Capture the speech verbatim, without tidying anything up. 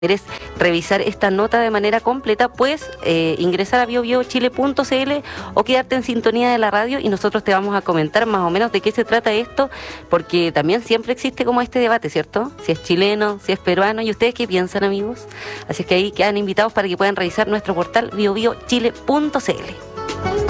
quieres revisar esta nota de manera completa, puedes eh, ingresar a bio bio chile punto c l o quedarte en sintonía de la radio y nosotros te vamos a comentar más o menos de qué se trata esto, porque también siempre existe como este debate, ¿cierto? Si es chileno, si es peruano, ¿y ustedes qué piensan, amigos? Así es que ahí quedan invitados para que puedan revisar nuestro portal bio bio chile punto c l.